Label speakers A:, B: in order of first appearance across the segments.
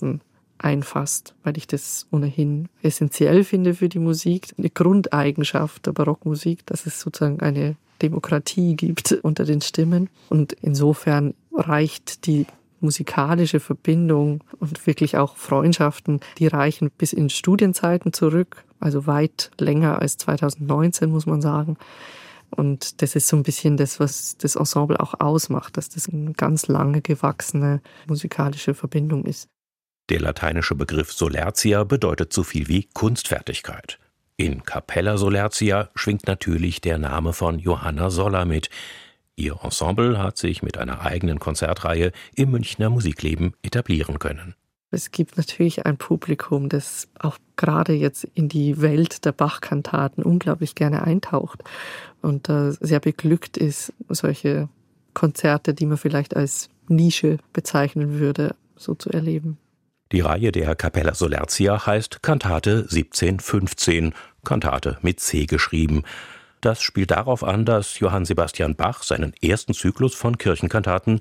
A: Massen einfasst, weil ich das ohnehin essentiell finde für die Musik. Eine Grundeigenschaft der Barockmusik, dass es sozusagen eine Demokratie gibt unter den Stimmen. Und insofern reicht die musikalische Verbindung und wirklich auch Freundschaften, die reichen bis in Studienzeiten zurück, also weit länger als 2019, muss man sagen. Und das ist so ein bisschen das, was das Ensemble auch ausmacht, dass das eine ganz lange gewachsene musikalische Verbindung ist.
B: Der lateinische Begriff Solertia bedeutet so viel wie Kunstfertigkeit. In Capella Solertia schwingt natürlich der Name von Johanna Soller mit. Ihr Ensemble hat sich mit einer eigenen Konzertreihe im Münchner Musikleben etablieren können.
A: Es gibt natürlich ein Publikum, das auch gerade jetzt in die Welt der Bach-Kantaten unglaublich gerne eintaucht und sehr beglückt ist, solche Konzerte, die man vielleicht als Nische bezeichnen würde, so zu erleben.
B: Die Reihe der Capella Solertia heißt Kantate 1715, Kantate mit C geschrieben. Das spielt darauf an, dass Johann Sebastian Bach seinen ersten Zyklus von Kirchenkantaten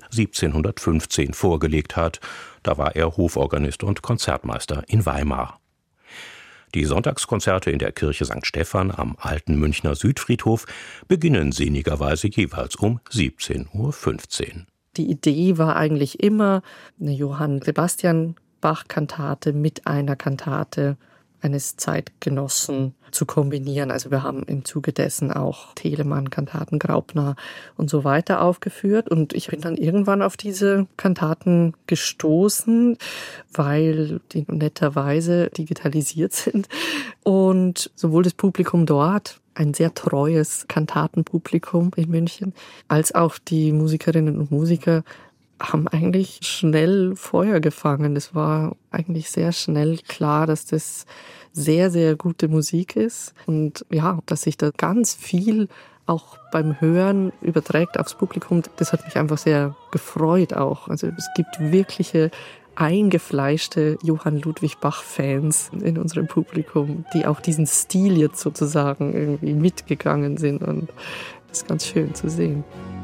B: 1715 vorgelegt hat. Da war er Hoforganist und Konzertmeister in Weimar. Die Sonntagskonzerte in der Kirche St. Stephan am alten Münchner Südfriedhof beginnen sinnigerweise jeweils um 17:15 Uhr.
A: Die Idee war eigentlich immer, eine Johann Sebastian Bach-Kantate mit einer Kantate eines Zeitgenossen zu kombinieren. Also wir haben im Zuge dessen auch Telemann-Kantaten, Graupner und so weiter aufgeführt. Und ich bin dann irgendwann auf diese Kantaten gestoßen, weil die netterweise digitalisiert sind. Und sowohl das Publikum dort, ein sehr treues Kantatenpublikum in München, als auch die Musikerinnen und Musiker haben eigentlich schnell Feuer gefangen. Es war eigentlich sehr schnell klar, dass das sehr, sehr gute Musik ist und ja, dass sich da ganz viel auch beim Hören überträgt aufs Publikum. Das hat mich einfach sehr gefreut auch. Also es gibt wirkliche eingefleischte Johann Ludwig Bach-Fans in unserem Publikum, die auch diesen Stil jetzt sozusagen irgendwie mitgegangen sind und das ist ganz schön zu sehen.